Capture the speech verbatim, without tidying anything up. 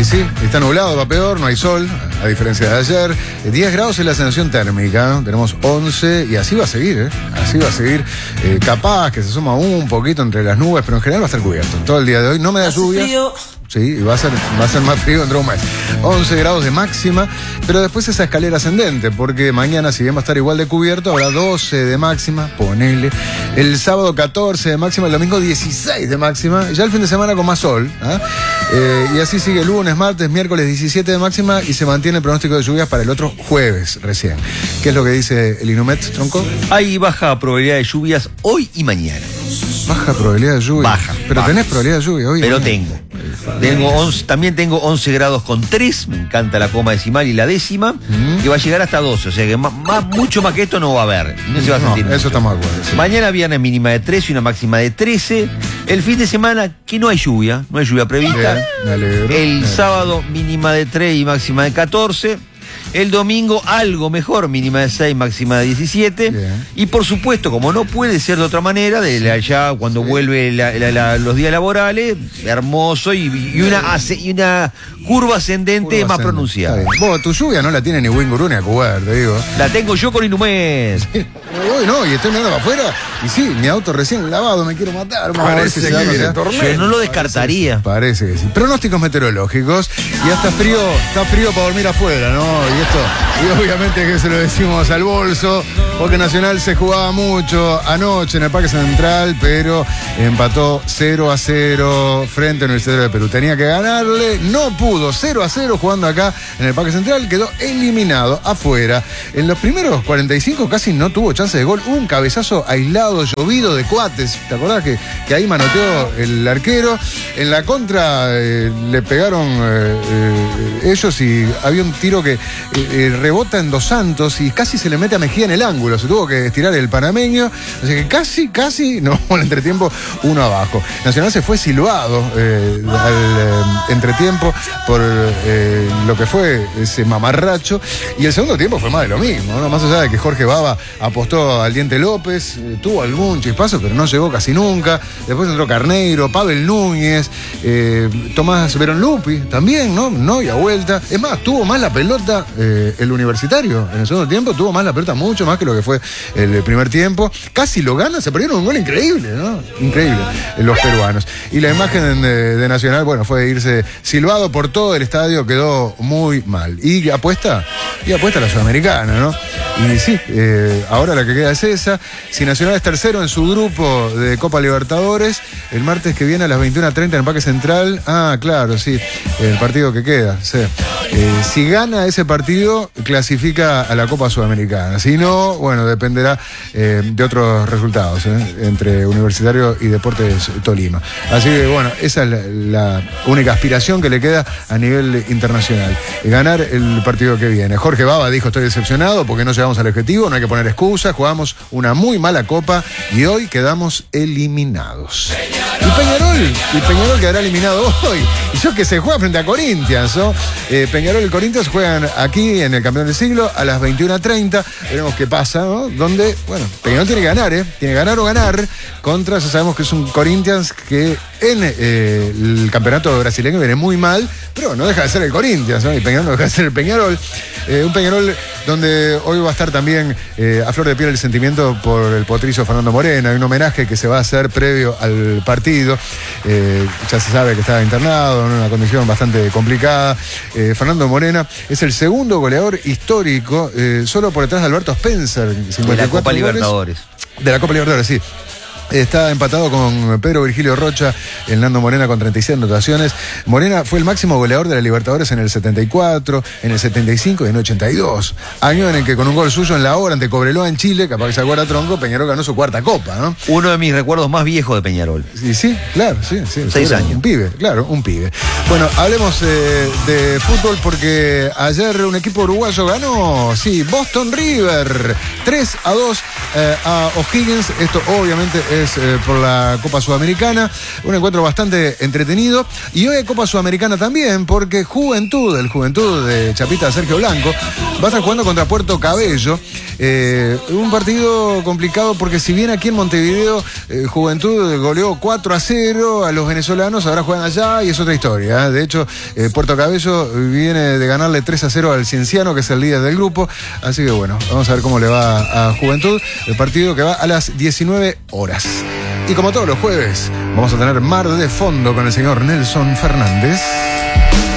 Y sí, está nublado, va peor, no hay sol, a diferencia de ayer. diez grados es la sensación térmica, tenemos once y así va a seguir, ¿eh? Así va a seguir. Eh, capaz que se suma un poquito entre las nubes, pero en general va a estar cubierto. Todo el día de hoy no me da lluvia. Sí, y va a ser, va a ser más frío dentro de un mes. once grados de máxima, pero después esa escalera ascendente, porque mañana, si bien va a estar igual de cubierto, habrá doce de máxima, ponele. El sábado catorce de máxima, el domingo dieciséis de máxima, y ya el fin de semana con más sol. ¿eh? Eh, y así sigue lunes, martes, miércoles diecisiete de máxima y se mantiene el pronóstico de lluvias para el otro jueves recién. ¿Qué es lo que dice el Inumet, Tronco? Hay baja probabilidad de lluvias hoy y mañana. Baja probabilidad de lluvia. Baja. Pero baja. Tenés probabilidad de lluvia hoy. Pero ¿no? tengo. tengo once, también tengo once grados con tres. Me encanta la coma decimal y la décima. Mm. Que va a llegar hasta doce. O sea que más, más, mucho más que esto no va a haber. No se va a sentir. No, eso estamos de acuerdo. Sí. Mañana viernes mínima de trece y una máxima de trece. El fin de semana que no hay lluvia. No hay lluvia prevista. Bien, me alegro. El me sábado mínima de tres y máxima de catorce. El domingo algo mejor, mínima de seis, máxima de diecisiete. Bien. Y por supuesto, como no puede ser de otra manera, de allá cuando sí. vuelve la, la, la, los días laborales, hermoso y, y, una, y una curva ascendente curva más ascendente. pronunciada. Vos, tu lluvia no la tiene ni Winguru ni a Cubar, te digo. La tengo yo con Inumet. Sí. Uy, no, y estoy mirando para afuera y sí, mi auto recién lavado, me quiero matar. Parece que, que viene tormenta. Yo no lo descartaría. Parece, parece que sí. Pronósticos meteorológicos y hasta frío, está frío para dormir afuera, ¿no? Y esto, y obviamente que se lo decimos al bolso, porque Nacional se jugaba mucho anoche en el Parque Central, pero empató cero a cero frente a Universitario de Perú. Tenía que ganarle, no pudo, cero a cero jugando acá en el Parque Central, quedó eliminado afuera. En los primeros cuarenta y cinco casi no tuvo chance de gol, hubo un cabezazo aislado, llovido de Coates, ¿te acordás que, que ahí manoteó el arquero? En la contra eh, le pegaron eh, eh, ellos y había un tiro que eh, eh, rebota en Dos Santos y casi se le mete a Mejía en el ángulo, se tuvo que estirar el panameño, así que casi, casi, no, al entretiempo uno abajo. Nacional se fue silbado eh, al eh, entretiempo por eh, lo que fue ese mamarracho y el segundo tiempo fue más de lo mismo, ¿no? Más allá de que Jorge Baba apostó al Diente López, eh, tuvo algún chispazo, pero no llegó casi nunca. Después entró Carneiro, Pavel Núñez, eh, Tomás Verón Lupi, también, ¿no? No, y a vuelta. Es más, tuvo más la pelota eh, el Universitario. En el segundo tiempo tuvo más la pelota, mucho más que lo que fue el primer tiempo. Casi lo gana, se perdieron un gol increíble, ¿no? Increíble, los peruanos. Y la imagen de, de Nacional, bueno, fue irse silbado por todo el estadio, quedó muy mal. Y apuesta, y apuesta a la Sudamericana, ¿no? Y sí, eh, ahora la que queda es esa. Si Nacional es tercero en su grupo de Copa Libertadores, el martes que viene a las veintiuna treinta en el Parque Central, ah, claro, sí, el partido que queda, sí. Eh, si gana ese partido, clasifica a la Copa Sudamericana. Si no, bueno, dependerá eh, de otros resultados, ¿eh? Entre Universitario y Deportes Tolima. Así que, bueno, esa es la, la única aspiración que le queda a nivel internacional. Ganar el partido que viene. Jorge Baba dijo, estoy decepcionado porque no llegamos al objetivo, no hay que poner excusas, jugamos una muy mala Copa y hoy quedamos eliminados. Y Peñarol, y Peñarol quedará eliminado hoy. Y yo que se juega frente a Corinthians, ¿no? Eh, Peñarol y Corinthians juegan aquí en el Campeón del Siglo a las veintiuna treinta. Veremos qué pasa, ¿no? Donde, bueno, Peñarol tiene que ganar, ¿eh? Tiene que ganar o ganar contra, ya sabemos que es un Corinthians que en eh, el campeonato brasileño viene muy mal, pero no deja de ser el Corinthians, ¿no? Y Peñarol no deja de ser el Peñarol. Eh, un Peñarol donde hoy va a estar también eh, a flor de piel el sentimiento por el potrillo Fernando Morena. Hay un homenaje que se va a hacer previo al partido. Eh, ya se sabe que está internado en una condición bastante complicada. Eh, Fernando Morena es el segundo goleador histórico, eh, solo por detrás de Alberto Spencer. De la Copa Libertadores. De la Copa Libertadores, sí. Está empatado con Pedro Virgilio Rocha, el Nando Morena con treinta y seis anotaciones. Morena fue el máximo goleador de la Libertadores en el setenta y cuatro, en el setenta y cinco y en el ochenta y dos. Año en el que con un gol suyo en la hora ante Cobreloa en Chile, capaz que se acuerda Tronco, Peñarol ganó su cuarta copa, ¿no? Uno de mis recuerdos más viejos de Peñarol. Sí, sí, claro, sí, sí. Seis años. Un pibe, claro, un pibe. Bueno, hablemos eh, de fútbol porque ayer un equipo uruguayo ganó, sí, Boston River, tres a dos eh, a O'Higgins. Esto obviamente es eh, por la Copa Sudamericana, un encuentro bastante entretenido. Y hoy hay Copa Sudamericana también, porque Juventud, el Juventud de Chapita Sergio Blanco, va a estar jugando contra Puerto Cabello. Eh, un partido complicado porque si bien aquí en Montevideo eh, Juventud goleó cuatro a cero a los venezolanos, ahora juegan allá y es otra historia, ¿eh? De hecho, eh, Puerto Cabello viene de ganarle tres a cero al Cienciano, que es el líder del grupo. Así que bueno, vamos a ver cómo le va a Juventud. El partido que va a las diecinueve horas. Y como todos los jueves, vamos a tener Mar de Fondo con el señor Nelson Fernández.